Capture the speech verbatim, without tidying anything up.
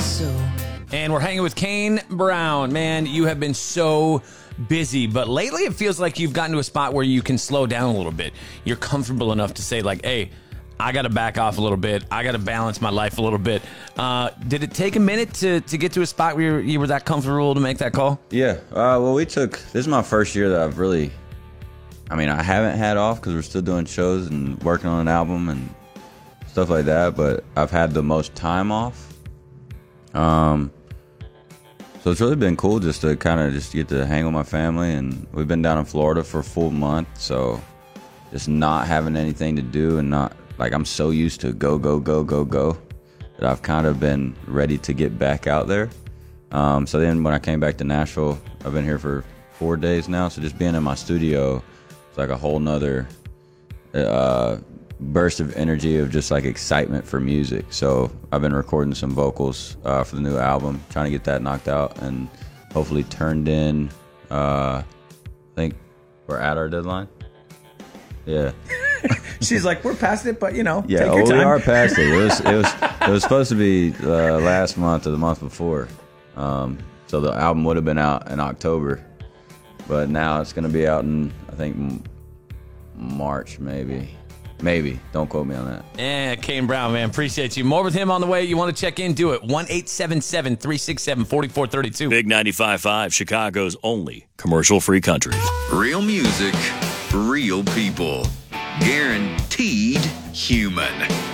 And we're hanging with Kane Brown. Man, you have been so busy, but lately it feels like you've gotten to a spot where you can slow down a little bit. You're comfortable enough to say, like, hey, I got to back off a little bit. I got to balance my life a little bit. Uh, did it take a minute to, to get to a spot where you were, you were that comfortable to make that call? Yeah. Uh, well, we took, this is my first year that I've really, I mean, I haven't had off because we're still doing shows and working on an album and stuff like that, but I've had the most time off. Um, so it's really been cool just to kind of just get to hang with my family, and we've been down in Florida for a full month, so just not having anything to do and not, like, I'm so used to go, go, go, go, go that I've kind of been ready to get back out there. Um, so then when I came back to Nashville, I've been here for four days now, so just being in my studio, it's like a whole nother uh, burst of energy of just like excitement for music. So I've been recording some vocals uh, for the new album, trying to get that knocked out and hopefully turned in. Uh, I think we're at our deadline. Yeah. She's like, we're past it, but you know, yeah, take oh, your time. we are past it. It was it was it was supposed to be uh, last month or the month before. Um, so the album would have been out in October, but now it's going to be out in, I think, m- March maybe. Maybe. Don't quote me on that. Yeah, Kane Brown, man. Appreciate you. More with him on the way. You want to check in? Do it. one eight seven seven, three six seven, four four three two. Big ninety-five point five, Chicago's only commercial-free country. Real music, real people. Guaranteed human.